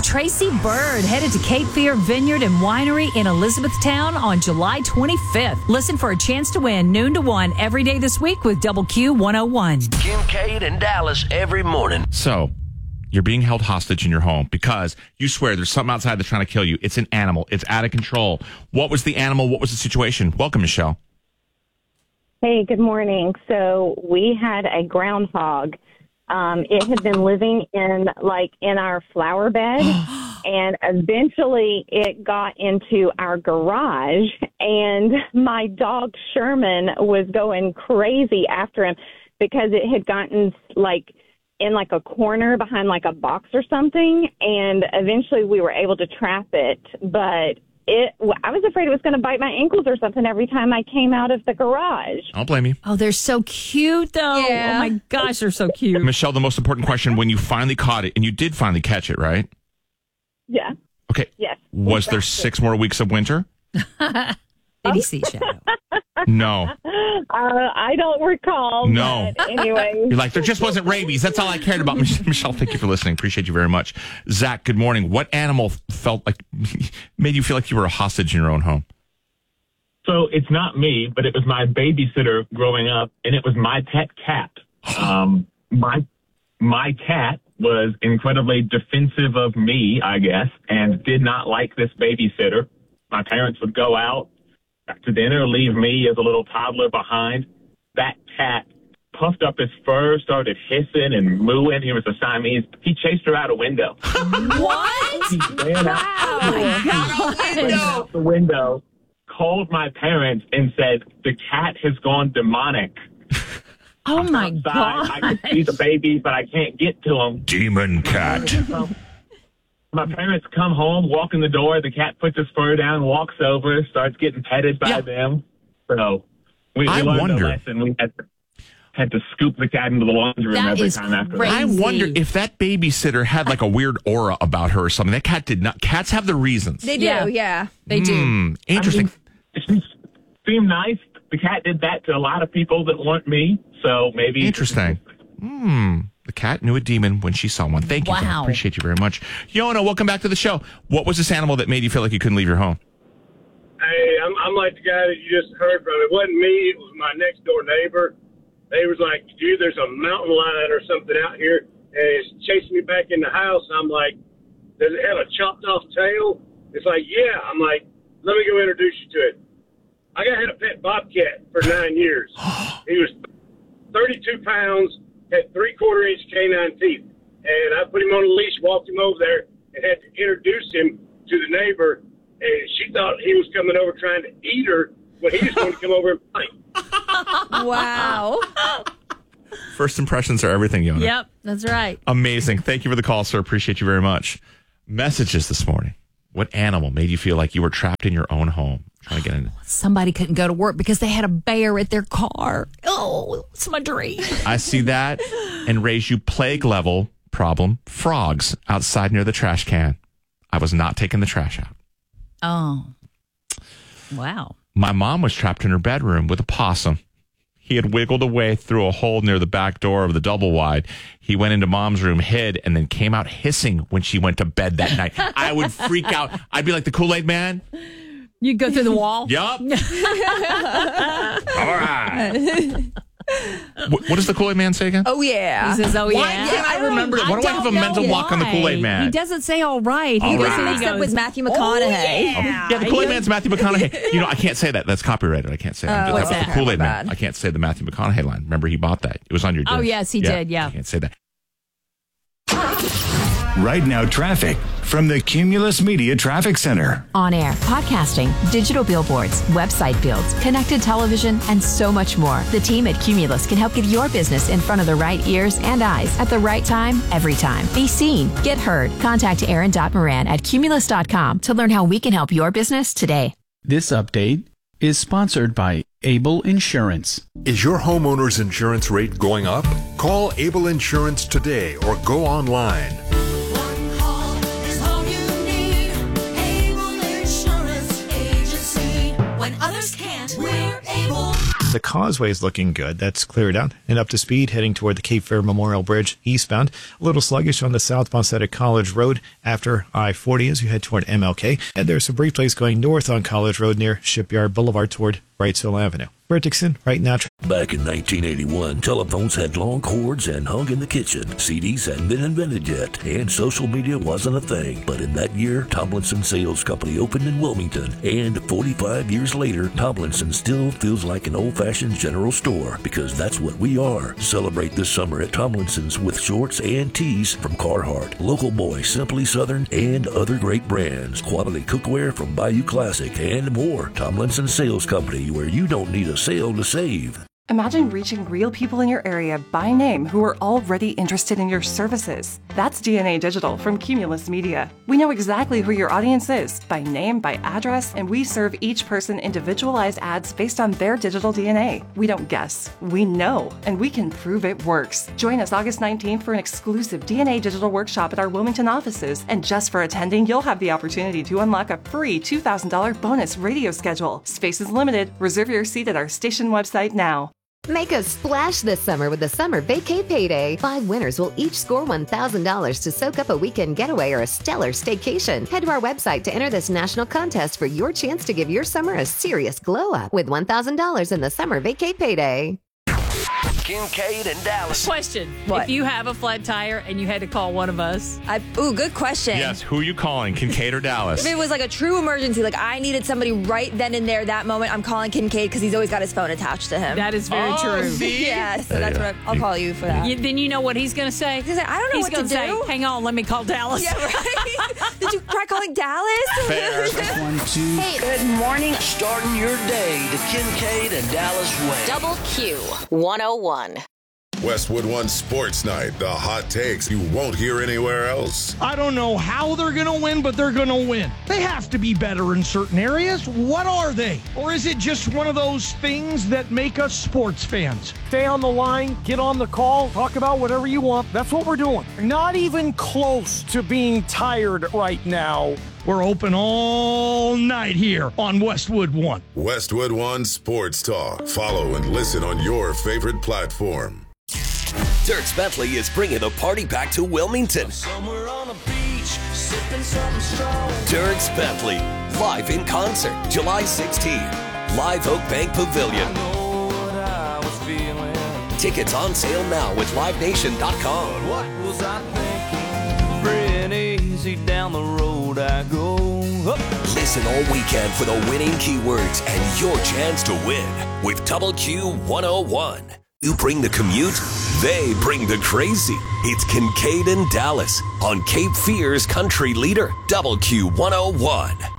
Tracy Bird headed to Cape Fear Vineyard and Winery in Elizabethtown on July 25th. Listen for a chance to win noon to 1 every day this week with Double Q 101. Kincaid and Dallas every morning. So, you're being held hostage in your home because you swear there's something outside that's trying to kill you. It's an animal. It's out of control. What was the animal? What was the situation? Welcome, Michelle. Hey, good morning. So we had a groundhog. It had been living in our flower bed, and eventually it got into our garage, and my dog Sherman was going crazy after him because it had gotten in a corner behind a box or something, and eventually we were able to trap it, but I was afraid it was going to bite my ankles or something every time I came out of the garage. I don't blame you. Oh, they're so cute, though. Yeah. Oh, my gosh, they're so cute. Michelle, the most important question, when you finally caught it, and you did finally catch it, right? Yeah. Okay. Yes. Was there 6 more weeks of winter? Baby sea shadow. No. I don't recall. No. But anyway. You're like, there just wasn't rabies. That's all I cared about. Michelle, thank you for listening. Appreciate you very much. Zach, good morning. What animal made you feel like you were a hostage in your own home? So it's not me, but it was my babysitter growing up, and it was my pet cat. My cat was incredibly defensive of me, I guess, and did not like this babysitter. My parents would go out to dinner, leave me as a little toddler behind. That cat puffed up his fur, started hissing and mooing. He was a Siamese. He chased her out a window. What? He ran out the window, called my parents, and said, the cat has gone demonic. Oh, my outside. God. I can see the baby, but I can't get to him. Demon cat. My parents come home, walk in the door. The cat puts his fur down, walks over, starts getting petted by them. So we learned a lesson. We had to scoop the cat into the laundry room every time after that. I wonder if that babysitter had a weird aura about her or something. That cat did not. Cats have the reasons. They do, yeah. They do. Interesting. It seemed nice. The cat did that to a lot of people that weren't me. So maybe. Interesting. The cat knew a demon when she saw one. Thank you. Wow. Zach. Appreciate you very much. Yona, welcome back to the show. What was this animal that made you feel like you couldn't leave your home? Hey, I'm like the guy that you just heard from. It wasn't me. It was my next door neighbor. They was like, dude, there's a mountain lion or something out here, and it's chasing me back in the house. I'm like, does it have a chopped off tail? It's like, yeah. I'm like, let me go introduce you to it. I had a pet bobcat for 9 years. He was 32 pounds, had 3/4 inch canine teeth. And I put him on a leash, walked him over there, and had to introduce him to the neighbor. And she thought he was coming over trying to eat her when he was going to come over and fight. Wow. First impressions are everything, Yona. Yep, that's right. Amazing. Thank you for the call, sir. Appreciate you very much. Messages this morning. What animal made you feel like you were trapped in your own home? Trying to get in. Somebody couldn't go to work because they had a bear at their car. Oh, it's my dream. I see that and raise you plague level problem. Frogs outside near the trash can. I was not taking the trash out. Oh, wow. My mom was trapped in her bedroom with a possum. He had wiggled away through a hole near the back door of the double wide. He went into mom's room, hid, and then came out hissing when she went to bed that night. I would freak out. I'd be like the Kool-Aid man. You'd go through the wall? Yup. All right. What does the Kool-Aid man say again? Oh, yeah. He says, oh, Why yeah. can't I remember it? Why do I have a mental block on the Kool-Aid man? He doesn't say all right. All He right. goes Mixed up with Matthew McConaughey. Yeah, the Kool-Aid man's Matthew McConaughey. You know, I can't say that. That's copyrighted. I can't say that. what's That's that? the Kool-Aid My man. bad. I can't say the Matthew McConaughey line. Remember, he bought that. It was on your dish. Oh, yes, he did, yeah. I can't say that. Right now, traffic from the Cumulus Media Traffic Center. On air, podcasting, digital billboards, website builds, connected television, and so much more. The team at Cumulus can help get your business in front of the right ears and eyes at the right time, every time. Be seen, get heard. Contact Aaron.Moran at Cumulus.com to learn how we can help your business today. This update is sponsored by Able Insurance. Is your homeowner's insurance rate going up? Call Able Insurance today or go online. One call is all you need. Able Insurance Agency. When others can't, we're able. The causeway is looking good. That's cleared out and up to speed heading toward the Cape Fear Memorial Bridge eastbound. A little sluggish on the southbound side of College Road after I-40 as you head toward MLK. And there's some brief delays going north on College Road near Shipyard Boulevard toward Wrightsville Avenue. Brett Dixon, right now. Back in 1981, telephones had long cords and hung in the kitchen. CDs hadn't been invented yet, and social media wasn't a thing. But in that year, Tomlinson Sales Company opened in Wilmington, and 45 years later, Tomlinson still feels like an old-fashioned general store, because that's what we are. Celebrate this summer at Tomlinson's with shorts and tees from Carhartt, Local Boy, Simply Southern, and other great brands. Quality cookware from Bayou Classic, and more. Tomlinson Sales Company, where you don't need a sale to save. Imagine reaching real people in your area by name who are already interested in your services. That's DNA Digital from Cumulus Media. We know exactly who your audience is by name, by address, and we serve each person individualized ads based on their digital DNA. We don't guess, we know, and we can prove it works. Join us August 19th for an exclusive DNA Digital workshop at our Wilmington offices. And just for attending, you'll have the opportunity to unlock a free $2,000 bonus radio schedule. Space is limited. Reserve your seat at our station website now. Make a splash this summer with the Summer Vacay Payday. 5 winners will each score $1,000 to soak up a weekend getaway or a stellar staycation. Head to our website to enter this national contest for your chance to give your summer a serious glow up with $1,000 in the Summer Vacay Payday. Kincaid and Dallas. Question. What? If you have a flat tire and you had to call one of us. Good question. Yes, who are you calling, Kincaid or Dallas? If it was like a true emergency, like I needed somebody right then and there, that moment, I'm calling Kincaid because he's always got his phone attached to him. That is very true. Yeah, so that's what I'll call you for that. Then you know what he's going to say? He's like, I don't know what to do. Say, hang on, let me call Dallas. Yeah, right? Did you try calling Dallas? Fair. 1, 2. Hey, Good morning. Starting your day, the Kincaid and Dallas way. Double Q 101. Westwood One Sports Night. The hot takes you won't hear anywhere else. I don't know how they're going to win, but they're going to win. They have to be better in certain areas. What are they? Or is it just one of those things that make us sports fans? Stay on the line, get on the call, talk about whatever you want. That's what we're doing. Not even close to being tired right now. We're open all night here on Westwood One. Westwood One Sports Talk. Follow and listen on your favorite platform. Dierks Bentley is bringing the party back to Wilmington. Somewhere on a beach, sipping something strong. Dierks Bentley, live in concert, July 16th. Live Oak Bank Pavilion. Tickets on sale now with LiveNation.com. What was I thinking? Free and easy down the road I go. Listen all weekend for the winning keywords and your chance to win with Double Q 101. You bring the commute, they bring the crazy. It's Kincaid and Dallas on Cape Fear's country leader, Double Q 101.